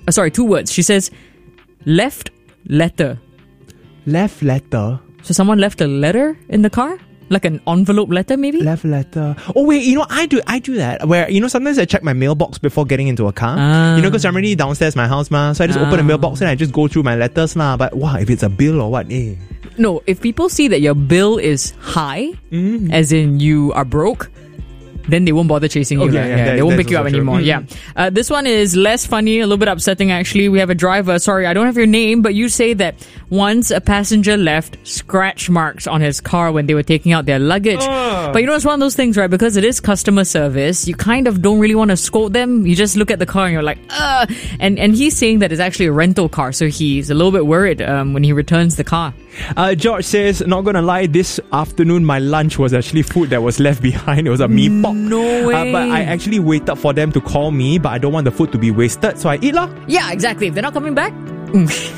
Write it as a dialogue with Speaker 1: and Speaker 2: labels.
Speaker 1: 2 words. She says, left letter.
Speaker 2: Left letter.
Speaker 1: So someone left a letter in the car? Like an envelope letter, maybe?
Speaker 2: Left letter. Oh wait, I do that. Where sometimes I check my mailbox before getting into a car. Because I'm already downstairs my house, so I just open the mailbox and I just go through my letters, But wow, if it's a bill or what,
Speaker 1: No, if people see that your bill is high, as in you are broke, then they won't bother chasing you. They won't pick you up anymore. This one is less funny, a little bit upsetting actually. We have a driver. Sorry, I don't have your name, but you say that once a passenger left scratch marks on his car when they were taking out their luggage. But it's one of those things, right? Because it is customer service, you kind of don't really want to scold them. You just look at the car and you're like, And he's saying that it's actually a rental car, so he's a little bit worried when he returns the car.
Speaker 2: George says, not gonna lie, this afternoon my lunch was actually food that was left behind. It was a mee pok.
Speaker 1: No way.
Speaker 2: But I actually waited for them to call me, but I don't want the food to be wasted, so I eat lah.
Speaker 1: Yeah, exactly. If they're not coming back,